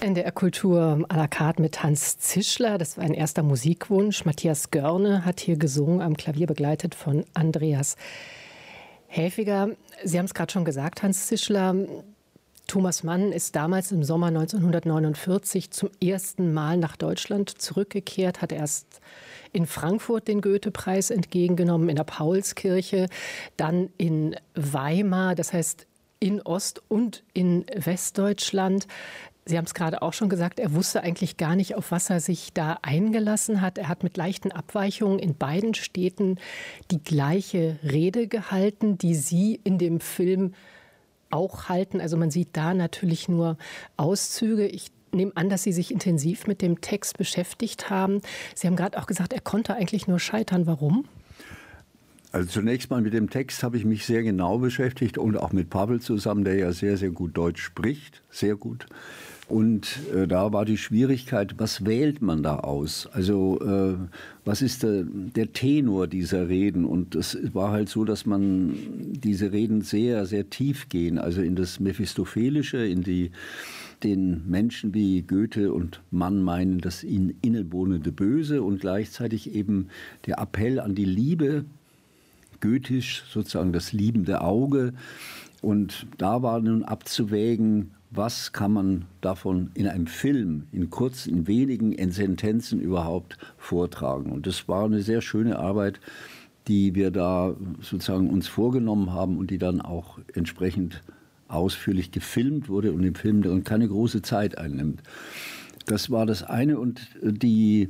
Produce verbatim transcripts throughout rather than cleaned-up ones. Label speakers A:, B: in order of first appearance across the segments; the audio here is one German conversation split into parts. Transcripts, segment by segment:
A: N D R Kultur à la carte mit Hans Zischler. Das war ein erster Musikwunsch. Matthias Görne hat hier gesungen, am Klavier begleitet von Andreas Häfiger. Sie haben es gerade schon gesagt, Hans Zischler. Thomas Mann ist damals im Sommer neunzehnhundertneunundvierzig zum ersten Mal nach Deutschland zurückgekehrt, hat erst in Frankfurt den Goethe-Preis entgegengenommen, in der Paulskirche, dann in Weimar, das heißt in Ost- und in Westdeutschland. Sie haben es gerade auch schon gesagt, er wusste eigentlich gar nicht, auf was er sich da eingelassen hat. Er hat mit leichten Abweichungen in beiden Städten die gleiche Rede gehalten, die Sie in dem Film auch halten. Also man sieht da natürlich nur Auszüge. Ich nehme an, dass Sie sich intensiv mit dem Text beschäftigt haben. Sie haben gerade auch gesagt, er konnte eigentlich nur scheitern. Warum?
B: Also zunächst mal mit dem Text habe ich mich sehr genau beschäftigt und auch mit Pavel zusammen, der ja sehr, sehr gut Deutsch spricht, sehr gut. Und äh, da war die Schwierigkeit, was wählt man da aus? Also äh, was ist der, der Tenor dieser Reden? Und es war halt so, dass man diese Reden sehr, sehr tief gehen, also in das Mephistophelische, in die den Menschen wie Goethe und Mann meinen, das ihnen innewohnende Böse und gleichzeitig eben der Appell an die Liebe, goethisch sozusagen das liebende Auge. Und da war nun abzuwägen, was kann man davon in einem Film, in kurzen, in wenigen, in Sentenzen überhaupt vortragen. Und das war eine sehr schöne Arbeit, die wir da sozusagen uns vorgenommen haben und die dann auch entsprechend ausführlich gefilmt wurde und im Film dann keine große Zeit einnimmt. Das war das eine. Und die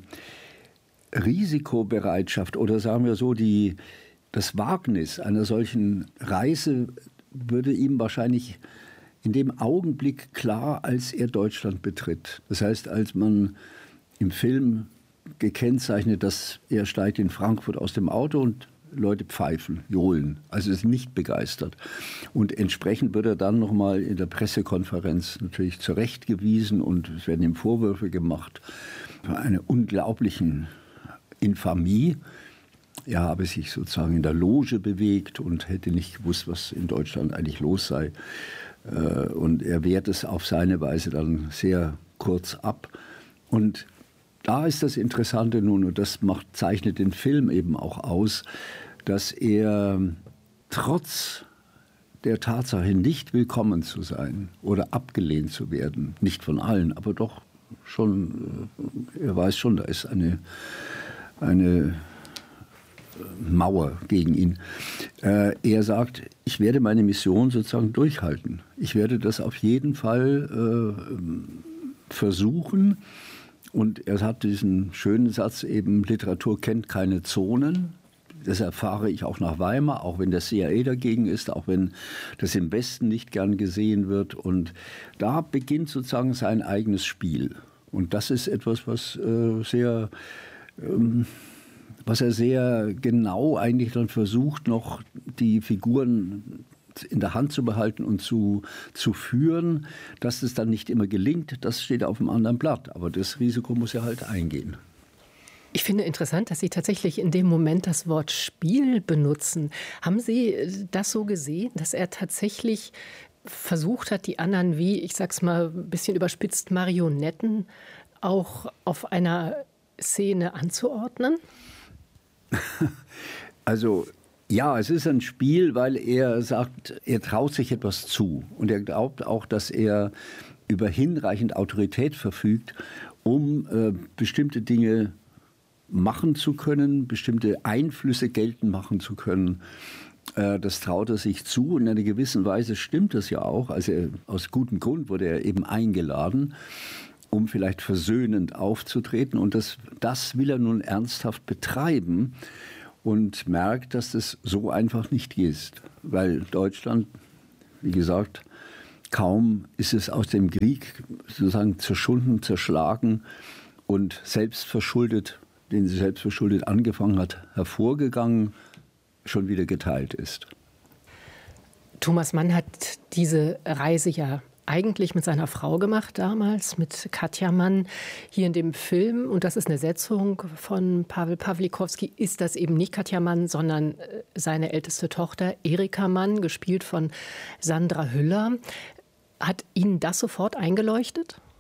B: Risikobereitschaft oder sagen wir so, die das Wagnis einer solchen Reise würde ihm wahrscheinlich in dem Augenblick klar, als er Deutschland betritt. Das heißt, als man im Film gekennzeichnet, dass er steigt in Frankfurt aus dem Auto und Leute pfeifen, johlen, also ist nicht begeistert. Und entsprechend wird er dann nochmal in der Pressekonferenz natürlich zurechtgewiesen und es werden ihm Vorwürfe gemacht für eine unglaublichen Infamie. Er habe sich sozusagen in der Loge bewegt und hätte nicht gewusst, was in Deutschland eigentlich los sei. Und er wehrt es auf seine Weise dann sehr kurz ab. Und da ist das Interessante nun, und das macht, zeichnet den Film eben auch aus, dass er trotz der Tatsache, nicht willkommen zu sein oder abgelehnt zu werden, nicht von allen, aber doch schon, er weiß schon, da ist eine, eine Mauer gegen ihn. Äh, er sagt, ich werde meine Mission sozusagen durchhalten. Ich werde das auf jeden Fall äh, versuchen. Und er hat diesen schönen Satz eben, Literatur kennt keine Zonen. Das erfahre ich auch nach Weimar, auch wenn der C I A dagegen ist, auch wenn das im Westen nicht gern gesehen wird. Und da beginnt sozusagen sein eigenes Spiel. Und das ist etwas, was äh, sehr... Ähm, was er sehr genau eigentlich dann versucht, noch die Figuren in der Hand zu behalten und zu, zu führen. Dass es dann nicht immer gelingt, das steht auf einem anderen Blatt. Aber das Risiko muss er halt eingehen.
A: Ich finde interessant, dass Sie tatsächlich in dem Moment das Wort Spiel benutzen. Haben Sie das so gesehen, dass er tatsächlich versucht hat, die anderen wie, ich sag's mal ein bisschen überspitzt, Marionetten auch auf einer Szene anzuordnen?
B: Also ja, es ist ein Spiel, weil er sagt, er traut sich etwas zu. Und er glaubt auch, dass er über hinreichend Autorität verfügt, um äh, bestimmte Dinge machen zu können, bestimmte Einflüsse geltend machen zu können. Äh, das traut er sich zu. Und in einer gewissen Weise stimmt das ja auch. Also er, aus gutem Grund wurde er eben eingeladen, um vielleicht versöhnend aufzutreten. Und das, das will er nun ernsthaft betreiben und merkt, dass das so einfach nicht ist. Weil Deutschland, wie gesagt, kaum ist es aus dem Krieg sozusagen zerschunden, zerschlagen und selbstverschuldet, den sie selbstverschuldet angefangen hat, hervorgegangen, schon wieder geteilt ist.
A: Thomas Mann hat diese Reise ja eigentlich mit seiner Frau gemacht damals, mit Katja Mann. Hier in dem Film, und das ist eine Setzung von Pavel Pawlikowski, ist das eben nicht Katja Mann, sondern seine älteste Tochter Erika Mann, gespielt von Sandra Hüller. Hat Ihnen das sofort eingeleuchtet?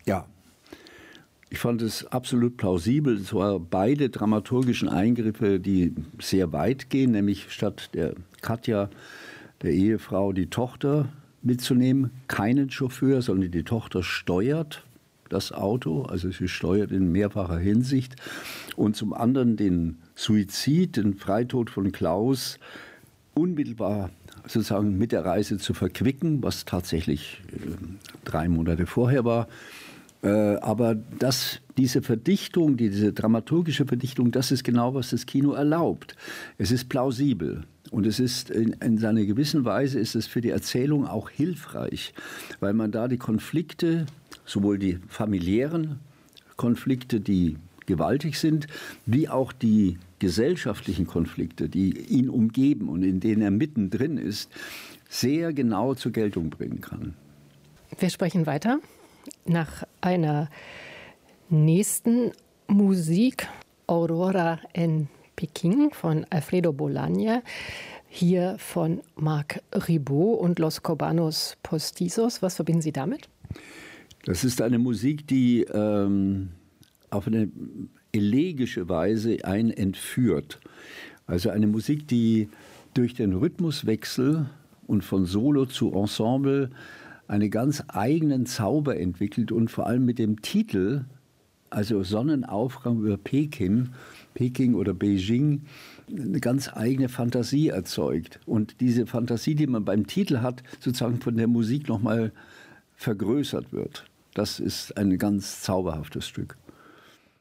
B: Ja, ich fand es absolut plausibel. Es waren beide dramaturgischen Eingriffe, die sehr weit gehen, nämlich statt der Katja, der Ehefrau, die Tochter mitzunehmen, keinen Chauffeur, sondern die Tochter steuert das Auto, also sie steuert in mehrfacher Hinsicht. Und zum anderen den Suizid, den Freitod von Klaus, unmittelbar sozusagen mit der Reise zu verquicken, was tatsächlich äh, drei Monate vorher war. Äh, aber das, diese Verdichtung, diese dramaturgische Verdichtung, das ist genau, was das Kino erlaubt. Es ist plausibel. Und es ist in, in seiner gewissen Weise ist es für die Erzählung auch hilfreich, weil man da die Konflikte, sowohl die familiären Konflikte, die gewaltig sind, wie auch die gesellschaftlichen Konflikte, die ihn umgeben und in denen er mittendrin ist, sehr genau zur Geltung bringen kann.
A: Wir sprechen weiter nach einer nächsten Musik, Aurora en Peking von Alfredo Bolaño, hier von Marc Ribot und Los Cubanos Postizos. Was verbinden Sie damit?
B: Das ist eine Musik, die ähm, auf eine elegische Weise einen entführt. Also eine Musik, die durch den Rhythmuswechsel und von Solo zu Ensemble einen ganz eigenen Zauber entwickelt und vor allem mit dem Titel, also Sonnenaufgang über Peking, Peking oder Beijing, eine ganz eigene Fantasie erzeugt. Und diese Fantasie, die man beim Titel hat, sozusagen von der Musik nochmal vergrößert wird. Das ist ein ganz zauberhaftes Stück.